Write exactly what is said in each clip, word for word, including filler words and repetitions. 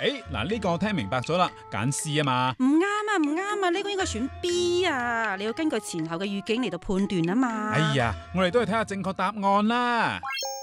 誒，嗱呢個我聽明白咗啦，揀 C 啊嘛。 唔啱啊，唔啱啊，呢個應該選 B 啊，你要根據前後嘅語境嚟到判斷啊嘛。 哎呀，我哋都係睇下正確答案啦。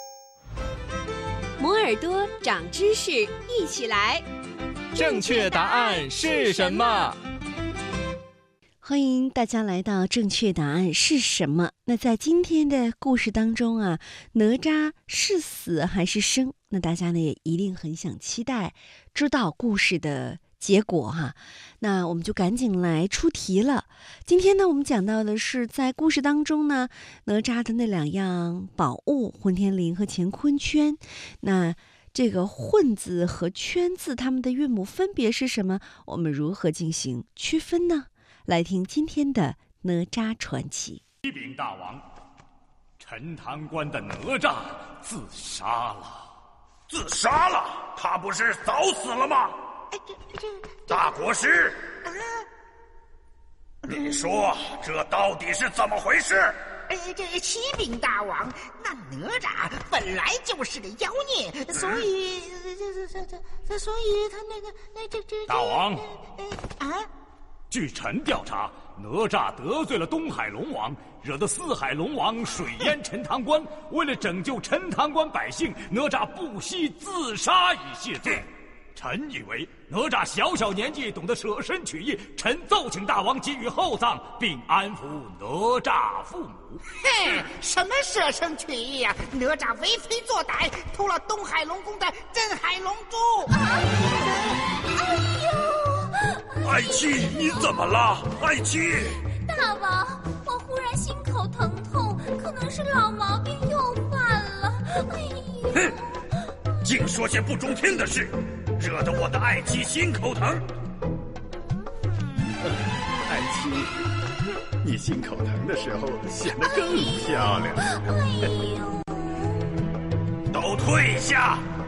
摩耳朵長知識，一起來。 正確答案是什麼？ 歡迎大家來到正確答案是什麼？那在今天的故事當中啊，哪吒是死還是生？那大家呢也一定很想期待知道故事的結果哈。那我們就趕緊來出題了。今天呢我們講到的是在故事當中呢，哪吒的那兩樣寶物混天绫和乾坤圈。那這個混字和圈字它們的韻母分別是什麼？我們如何進行區分呢？來聽今天的哪吒傳奇。 啟稟大王，陳塘關的哪吒自殺了。 自殺了？他不是早死了嗎？大國師，你說這到底是怎麼回事？ 呃，這啟稟大王，那哪吒本來就是個妖孽，所以，這這這這，所以他那個那這這。 大王， 啊？ 據臣調查，哪吒得罪了東海龍王，惹得四海龍王水淹陳塘關。為了拯救陳塘關百姓，哪吒不惜自殺以謝罪。臣以為哪吒小小年紀懂得捨身取義，臣奏請大王給予厚葬，並安撫哪吒父母。 哼，什麼捨身取義啊！哪吒為非作歹，偷了東海龍宮的鎮海龍珠。哎呦！ 愛妻，你怎麼了？愛妻， 大王，我忽然心口疼痛，可能是老毛病又犯了。哎呦！ 哼，竟說些不中聽的事，惹得我的愛妻心口疼。 愛妻，你心口疼的時候顯得更漂亮。 哎呦！ 都退下！